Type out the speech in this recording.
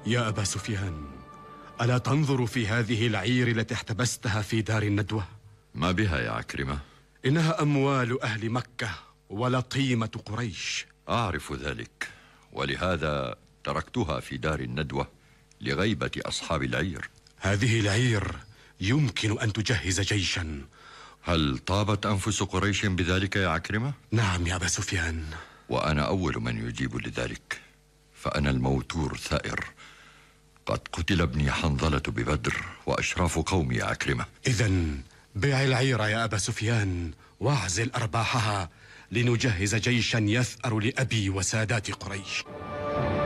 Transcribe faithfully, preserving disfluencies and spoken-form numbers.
يا أبا سفيان، ألا تنظر في هذه العير التي احتبستها في دار الندوة؟ ما بها يا عكرمة؟ إنها أموال أهل مكة ولطيمة قريش. أعرف ذلك، ولهذا تركتها في دار الندوة لغيبة أصحاب العير. هذه العير يمكن أن تجهز جيشا. هل طابت أنفس قريش بذلك يا عكرمة؟ نعم يا أبا سفيان، وأنا أول من يجيب لذلك، فأنا الموتور ثائر. قد قتل ابني حنظلة ببدر وأشراف قومي يا عكرمة. إذن بيع العير يا أبا سفيان واعزل أرباحها لنجهز جيشا يثأر لأبي وسادات قريش.